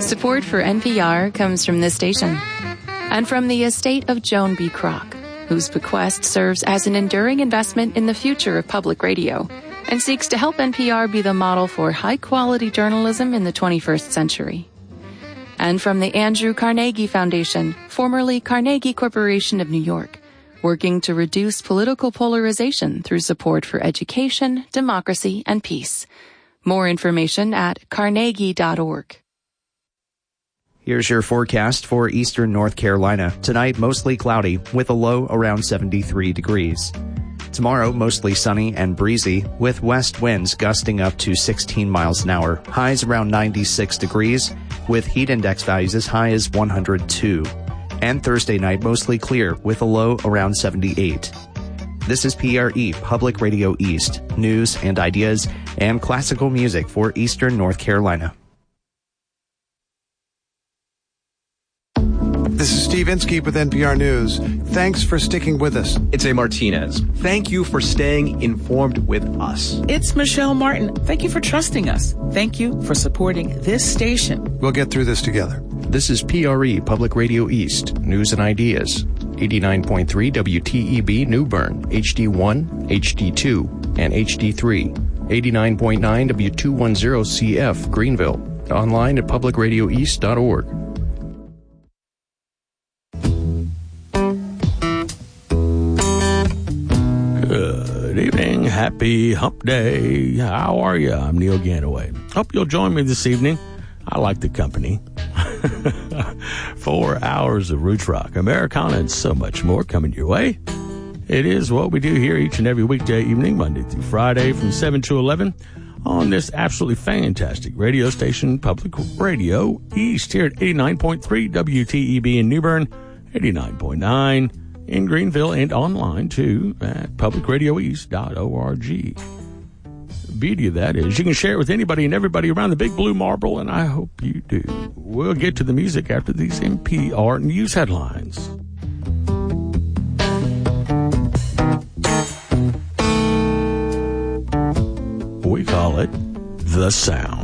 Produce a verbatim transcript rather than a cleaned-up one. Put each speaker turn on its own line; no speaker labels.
Support for N P R comes from this station and from the estate of Joan B. Kroc, whose bequest serves as an enduring investment in the future of public radio and seeks to help N P R be the model for high-quality journalism in the twenty-first century. And from the Andrew Carnegie Foundation, formerly Carnegie Corporation of New York, working to reduce political polarization through support for education, democracy, and peace. More information at carnegie dot org.
Here's your forecast for eastern North Carolina. Tonight, mostly cloudy, with a low around seventy-three degrees. Tomorrow, mostly sunny and breezy, with west winds gusting up to sixteen miles an hour. Highs around ninety-six degrees, with heat index values as high as one hundred two. And Thursday night, mostly clear, with a low around seventy-eight. This is P R E, Public Radio East, news and ideas and classical music for eastern North Carolina.
This is Steve Inskeep with N P R News. Thanks for sticking with us.
It's A. Martinez. Thank you for staying informed with us.
It's Michelle Martin. Thank you for trusting us. Thank you for supporting this station.
We'll get through this together.
This is P R E, Public Radio East, news and ideas. eighty-nine point three W T E B New Bern, H D one, H D two, and H D three. eighty-nine point nine W two ten C F Greenville. Online at public radio east dot org.
Good evening. Happy Hump Day. How are you? I'm Neil Ganaway. Hope you'll join me this evening. I like the company. Four hours of roots rock, Americana, and so much more coming your way. It is what we do here each and every weekday evening, Monday through Friday from seven to eleven on this absolutely fantastic radio station, Public Radio East, here at eighty-nine point three W T E B in New Bern, eighty-nine point nine in Greenville, and online too at public radio east dot org. The beauty of that is you can share it with anybody and everybody around the big blue marble, and I hope you do. We'll get to the music after these N P R news headlines. We call it The Sound.